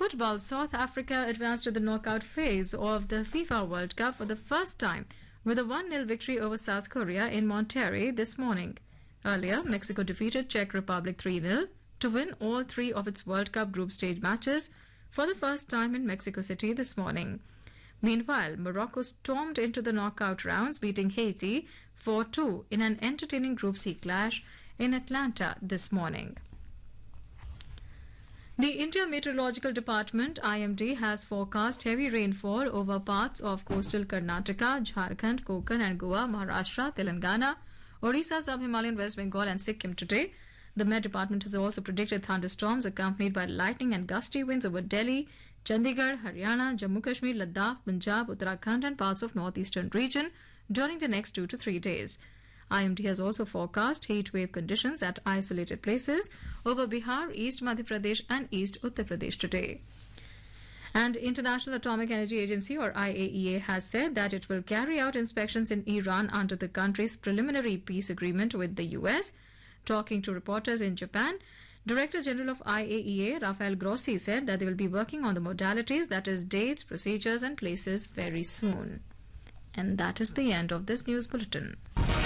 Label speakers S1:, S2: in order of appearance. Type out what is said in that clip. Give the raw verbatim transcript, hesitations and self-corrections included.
S1: football, South Africa advanced to the knockout phase of the FIFA World Cup for the first time with a one nil victory over South Korea in Monterrey this morning. Earlier, Mexico defeated Czech Republic three nil to win all three of its World Cup group stage matches for the first time in Mexico City this morning. Meanwhile, Morocco stormed into the knockout rounds, beating Haiti four two in an entertaining Group C clash in Atlanta this morning. The India Meteorological Department I M D has forecast heavy rainfall over parts of coastal Karnataka, Jharkhand, Konkan and Goa, Maharashtra, Telangana, Odisha, Sub-Himalayan, West Bengal and Sikkim today. The Met Department has also predicted thunderstorms accompanied by lightning and gusty winds over Delhi, Chandigarh, Haryana, Jammu Kashmir, Ladakh, Punjab, Uttarakhand and parts of northeastern region during the next two to three days. I M D has also forecast heat wave conditions at isolated places over Bihar, East Madhya Pradesh and East Uttar Pradesh today. And International Atomic Energy Agency or I A E A has said that it will carry out inspections in Iran under the country's preliminary peace agreement with the U S. Talking to reporters in Japan, Director General of I A E A, Rafael Grossi, said that they will be working on the modalities, that is, dates, procedures and places very soon. And that is the end of this news bulletin.